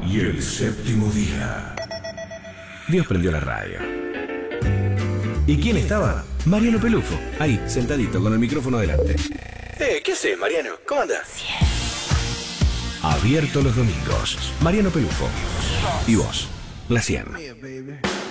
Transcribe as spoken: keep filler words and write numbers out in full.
Y el séptimo día, Dios prendió la radio. ¿Y quién estaba? Mariano Pelufo, ahí, sentadito, con el micrófono delante. Eh, ¿qué haces, Mariano? ¿Cómo andás? Abierto los domingos. Mariano Pelufo. Y vos, la cien.